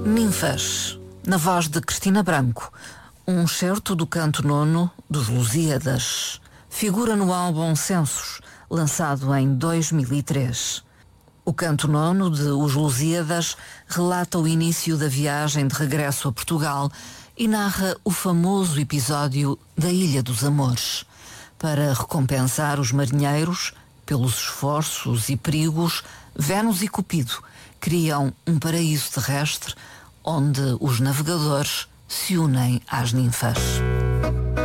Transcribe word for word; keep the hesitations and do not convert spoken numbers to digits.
Ninfas, na voz de Cristina Branco, um certo do canto nono dos Lusíadas. Figura no álbum Censos, lançado em dois mil e três. O canto nono de Os Lusíadas relata o início da viagem de regresso a Portugal e narra o famoso episódio da Ilha dos Amores. Para recompensar os marinheiros pelos esforços e perigos, Vênus e Cupido criam um paraíso terrestre onde os navegadores se unem às ninfas.